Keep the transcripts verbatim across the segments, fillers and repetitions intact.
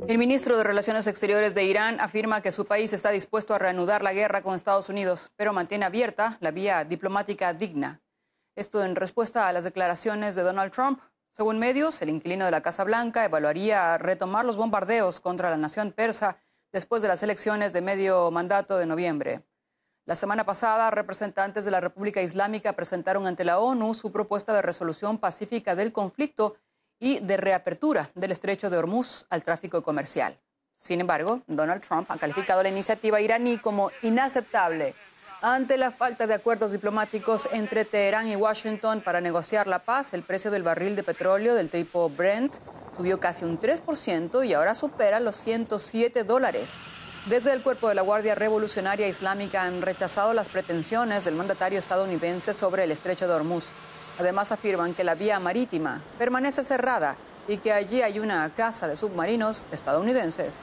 El ministro de Relaciones Exteriores de Irán afirma que su país está dispuesto a reanudar la guerra con Estados Unidos, pero mantiene abierta la vía diplomática digna. Esto en respuesta a las declaraciones de Donald Trump. Según medios, el inquilino de la Casa Blanca evaluaría retomar los bombardeos contra la nación persa después de las elecciones de medio mandato de noviembre. La semana pasada, representantes de la República Islámica presentaron ante la ONU su propuesta de resolución pacífica del conflicto y de reapertura del estrecho de Hormuz al tráfico comercial. Sin embargo, Donald Trump ha calificado la iniciativa iraní como inaceptable ante la falta de acuerdos diplomáticos entre Teherán y Washington para negociar la paz. El precio del barril de petróleo del tipo Brent subió casi un tres por ciento y ahora supera los ciento siete dólares. Desde el cuerpo de la Guardia Revolucionaria Islámica han rechazado las pretensiones del mandatario estadounidense sobre el estrecho de Hormuz. Además, afirman que la vía marítima permanece cerrada y que allí hay una caza de submarinos estadounidenses.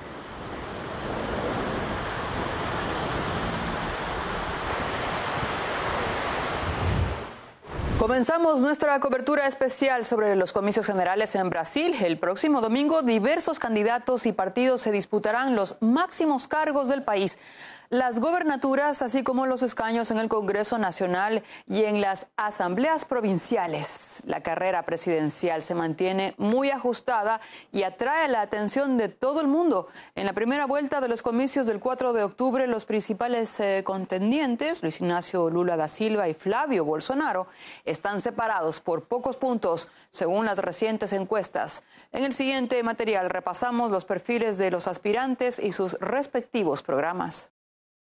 Comenzamos nuestra cobertura especial sobre los comicios generales en Brasil. El próximo domingo, diversos candidatos y partidos se disputarán los máximos cargos del país. Las gobernaturas, así como los escaños en el Congreso Nacional y en las asambleas provinciales. La carrera presidencial se mantiene muy ajustada y atrae la atención de todo el mundo. En la primera vuelta de los comicios del cuatro de octubre, los principales eh, contendientes, Luis Ignacio Lula da Silva y Flavio Bolsonaro, están separados por pocos puntos, según las recientes encuestas. En el siguiente material repasamos los perfiles de los aspirantes y sus respectivos programas.